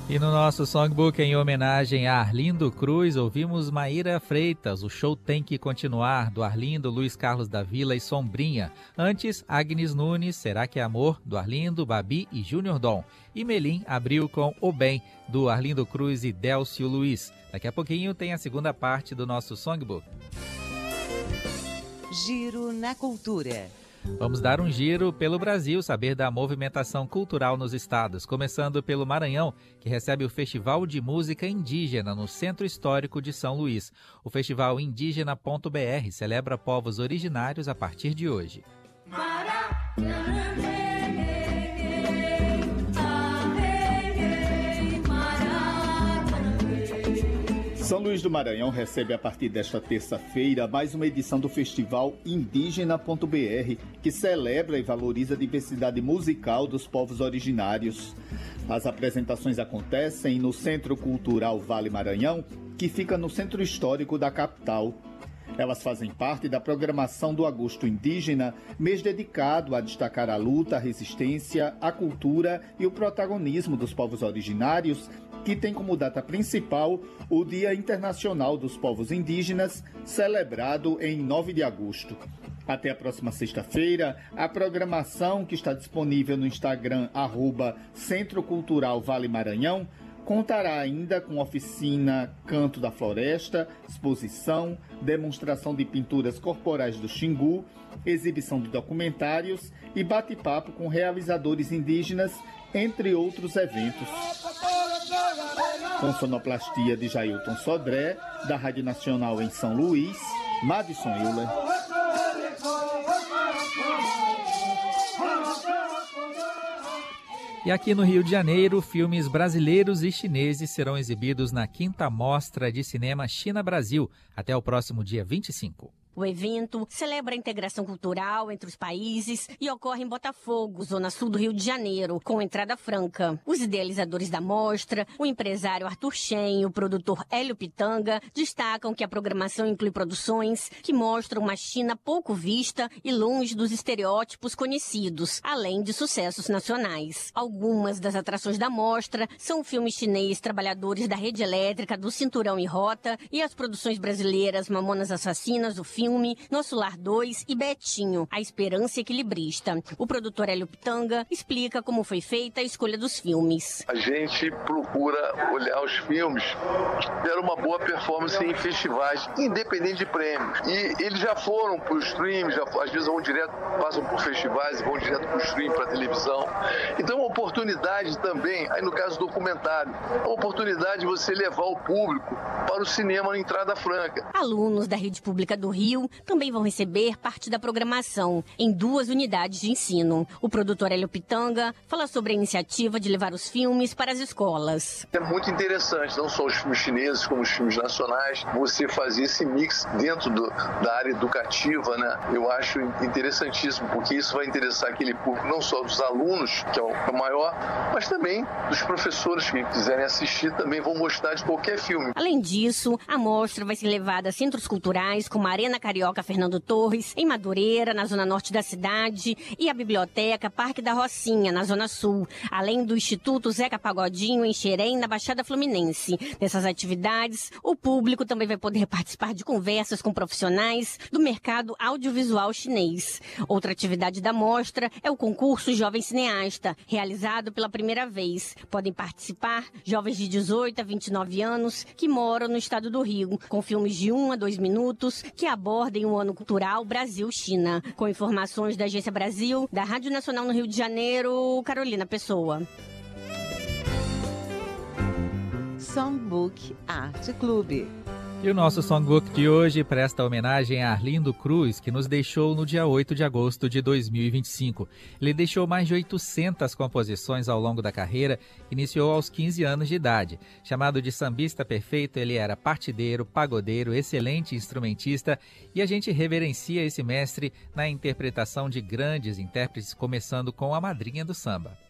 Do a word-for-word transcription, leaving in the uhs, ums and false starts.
E no nosso songbook, em homenagem a Arlindo Cruz, ouvimos Maíra Freitas, O Show Tem Que Continuar, do Arlindo, Luiz Carlos da Vila e Sombrinha. Antes, Agnes Nunes, Será Que é Amor, do Arlindo, Babi e Júnior Dom. E Melim abriu com O Bem, do Arlindo Cruz e Délcio Luiz. Daqui a pouquinho tem a segunda parte do nosso songbook. Giro na Cultura. Vamos dar um giro pelo Brasil, saber da movimentação cultural nos estados, começando pelo Maranhão, que recebe o Festival de Música Indígena no Centro Histórico de São Luís. O Festival Indígena ponto B R celebra povos originários a partir de hoje. São Luís do Maranhão recebe a partir desta terça-feira mais uma edição do Festival Indígena ponto B R, que celebra e valoriza a diversidade musical dos povos originários. As apresentações acontecem no Centro Cultural Vale Maranhão, que fica no centro histórico da capital. Elas fazem parte da programação do Agosto Indígena, mês dedicado a destacar a luta, a resistência, a cultura e o protagonismo dos povos originários, que tem como data principal o Dia Internacional dos Povos Indígenas, celebrado em nove de agosto. Até a próxima sexta-feira, a programação, que está disponível no Instagram, arroba Centro Cultural Vale Maranhão, contará ainda com oficina Canto da Floresta, exposição, demonstração de pinturas corporais do Xingu, exibição de documentários e bate-papo com realizadores indígenas, entre outros eventos. Com sonoplastia de Jailton Sodré, da Rádio Nacional em São Luís, Madison Euler. E aqui no Rio de Janeiro, filmes brasileiros e chineses serão exibidos na quinta Mostra de Cinema China-Brasil, até o próximo dia vinte e cinco. O evento celebra a integração cultural entre os países e ocorre em Botafogo, zona sul do Rio de Janeiro, com entrada franca. Os idealizadores da mostra, o empresário Arthur Shen e o produtor Hélio Pitanga, destacam que a programação inclui produções que mostram uma China pouco vista e longe dos estereótipos conhecidos, além de sucessos nacionais. Algumas das atrações da mostra são o filme chinês Trabalhadores da Rede Elétrica do Cinturão e Rota e as produções brasileiras Mamonas Assassinas, o filme Filme, Nosso Lar dois e Betinho, A Esperança Equilibrista. O produtor Hélio Pitanga explica como foi feita a escolha dos filmes. A gente procura olhar os filmes que deram uma boa performance em festivais, independente de prêmios. E eles já foram para os streams, já, às vezes vão direto, passam por festivais e vão direto para o stream, para a televisão. Então é uma oportunidade também, aí no caso do documentário, é uma oportunidade de você levar o público para o cinema na entrada franca. Alunos da Rede Pública do Rio também vão receber parte da programação em duas unidades de ensino. O produtor Hélio Pitanga fala sobre a iniciativa de levar os filmes para as escolas. É muito interessante, não só os filmes chineses, como os filmes nacionais, você fazer esse mix dentro do, da área educativa, né? Eu acho interessantíssimo, porque isso vai interessar aquele público, não só dos alunos, que é o maior, mas também dos professores que quiserem assistir, também vão gostar de qualquer filme. Além disso, a mostra vai ser levada a centros culturais como a Arena Carioca Fernando Torres, em Madureira, na zona norte da cidade, e a Biblioteca Parque da Rocinha, na zona sul, além do Instituto Zeca Pagodinho, em Xerém, na Baixada Fluminense. Nessas atividades, o público também vai poder participar de conversas com profissionais do mercado audiovisual chinês. Outra atividade da mostra é o concurso Jovem Cineasta, realizado pela primeira vez. Podem participar jovens de dezoito a vinte e nove anos que moram no estado do Rio, com filmes de um a dois minutos que abordem o Ano Cultural Brasil-China. Com informações da Agência Brasil, da Rádio Nacional no Rio de Janeiro, Carolina Pessoa. Songbook Arte Clube. E o nosso songbook de hoje presta homenagem a Arlindo Cruz, que nos deixou no dia oito de agosto de dois mil e vinte e cinco. Ele deixou mais de oitocentas composições ao longo da carreira, iniciou aos quinze anos de idade. Chamado de sambista perfeito, ele era partideiro, pagodeiro, excelente instrumentista, e a gente reverencia esse mestre na interpretação de grandes intérpretes, começando com a madrinha do samba.